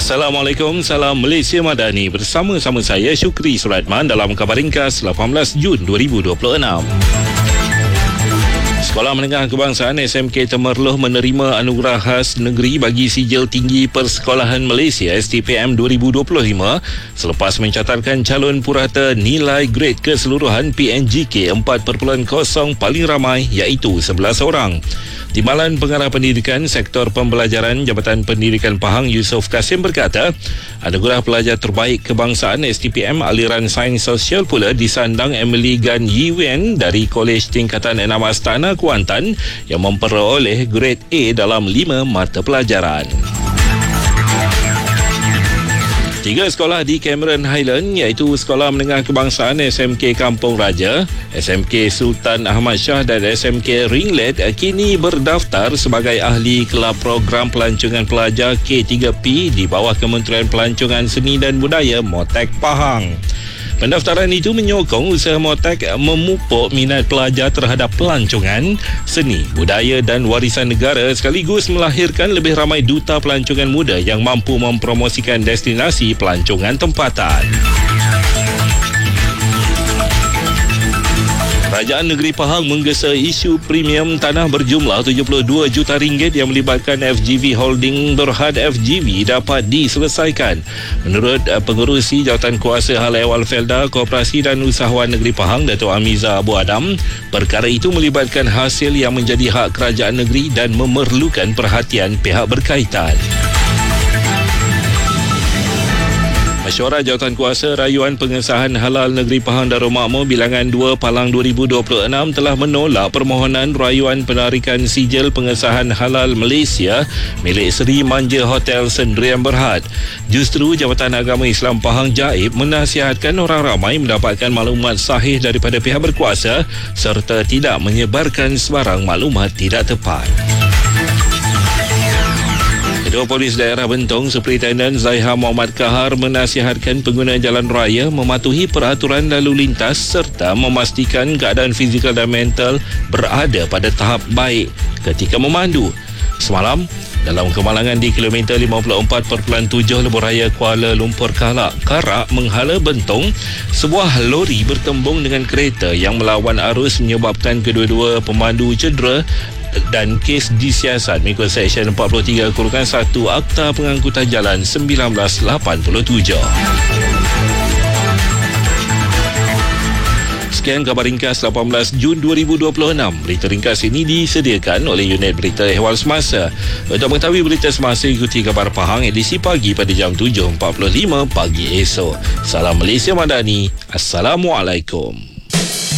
Assalamualaikum, salam Malaysia Madani. Bersama-sama saya Syukri Suratman dalam Khabar Ringkas 18 Jun 2026. Sekolah Menengah Kebangsaan SMK Temerloh menerima anugerah khas negeri bagi sijil tinggi Persekolahan Malaysia STPM 2025 selepas mencatatkan calon purata nilai grade keseluruhan PNGK 4.0 paling ramai iaitu 11 orang. Timbalan Pengarah Pendidikan Sektor Pembelajaran Jabatan Pendidikan Pahang Yusof Kasim berkata, anugerah pelajar terbaik kebangsaan STPM aliran Sains Sosial pula disandang Emily Gan Yi Wen dari Kolej Tingkatan 6 Astana Kuantan yang memperoleh grade A dalam 5 mata pelajaran. 3 sekolah di Cameron Highland iaitu Sekolah Menengah Kebangsaan SMK Kampung Raja, SMK Sultan Ahmad Shah dan SMK Ringlet kini berdaftar sebagai ahli kelab program pelancongan pelajar K3P di bawah Kementerian Pelancongan Seni dan Budaya Motek Pahang. Pendaftaran itu menyokong usaha Motek memupuk minat pelajar terhadap pelancongan, seni, budaya dan warisan negara sekaligus melahirkan lebih ramai duta pelancongan muda yang mampu mempromosikan destinasi pelancongan tempatan. Kerajaan Negeri Pahang menggesa isu premium tanah berjumlah 72 juta ringgit yang melibatkan FGV Holding Berhad FGV dapat diselesaikan. Menurut Pengerusi Jawatan Kuasa Hal Ehwal Felda Koperasi dan Usahawan Negeri Pahang, Dato' Amiza Abu Adam, perkara itu melibatkan hasil yang menjadi hak kerajaan negeri dan memerlukan perhatian pihak berkaitan. Mesyuarat Jawatan Kuasa Rayuan Pengesahan Halal Negeri Pahang Darul Makmur Bilangan 2 Palang 2026 telah menolak permohonan rayuan penarikan sijil pengesahan halal Malaysia milik Seri Manja Hotel Sendirian Berhad. Justru Jabatan Agama Islam Pahang Jaib menasihatkan orang ramai mendapatkan maklumat sahih daripada pihak berkuasa serta tidak menyebarkan sebarang maklumat tidak tepat. Ketua Polis Daerah Bentong, Superintendent Zaiha Muhammad Kahar menasihatkan pengguna jalan raya mematuhi peraturan lalu lintas serta memastikan keadaan fizikal dan mental berada pada tahap baik ketika memandu. Semalam, dalam kemalangan di kilometer 54.7 Lebuhraya Kuala Lumpur Karak menghala Bentong, sebuah lori bertembung dengan kereta yang melawan arus menyebabkan kedua-dua pemandu cedera dan kes disiasat mengikut Seksyen 43-1 Akta Pengangkutan Jalan 1987. Sekian Khabar Ringkas 18 Jun 2026. Berita ringkas ini disediakan oleh Unit Berita Ehwal Semasa. Untuk mengetahui berita semasa, ikuti Khabar Pahang edisi pagi pada jam 7.45 pagi esok. Salam Malaysia Madani. Assalamualaikum.